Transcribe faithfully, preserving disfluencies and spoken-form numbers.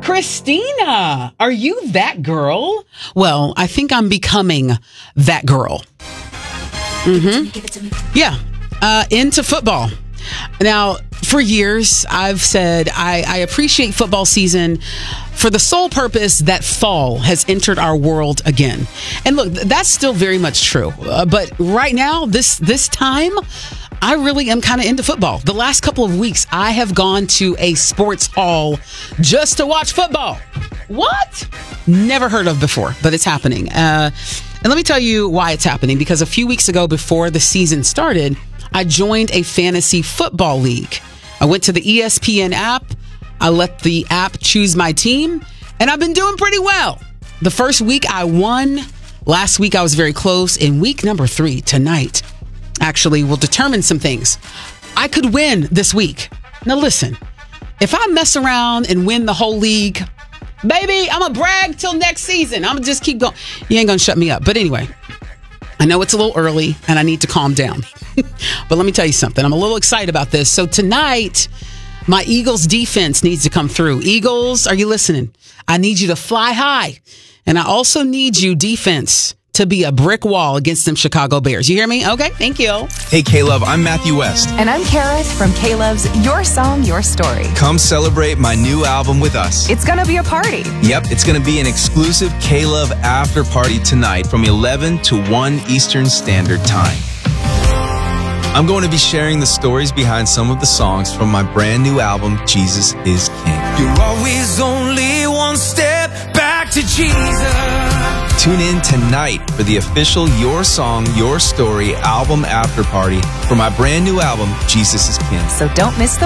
Christina, are you that girl? Well, I think I'm becoming that girl. Mm-hmm. Yeah. Uh, into football. Now, for years, I've said I, I appreciate football season for the sole purpose that fall has entered our world again. And look, that's still very much true. Uh, but right now, this this time, I really am kind of into football. The last couple of weeks, I have gone to a sports hall just to watch football. What? Never heard of before, but it's happening. Uh, and let me tell you why it's happening. Because a few weeks ago, before the season started, I joined a fantasy football league. I went to the E S P N app. I let the app choose my team, and I've been doing pretty well. The first week I won. Last week I was very close. In week number three, tonight, actually will determine some things. I could win this week. Now listen, if I mess around and win the whole league, baby, I'm going to brag till next season. I'm going to just keep going. You ain't going to shut me up. But anyway, I know it's a little early and I need to calm down. But let me tell you something. I'm a little excited about this. So tonight, my Eagles defense needs to come through. Eagles, are you listening? I need you to fly high. And I also need you, defense, to be a brick wall against them Chicago Bears. You hear me? Okay, thank you. Hey, K-Love, I'm Matthew West. And I'm Kara from K-Love's Your Song, Your Story. Come celebrate my new album with us. It's going to be a party. Yep, it's going to be an exclusive K-Love after party tonight from eleven to one Eastern Standard Time. I'm going to be sharing the stories behind some of the songs from my brand new album, Jesus is King. You're always only one step back to Jesus. Tune in tonight for the official Your Song, Your Story album after party for my brand new album, Jesus is King. So don't miss the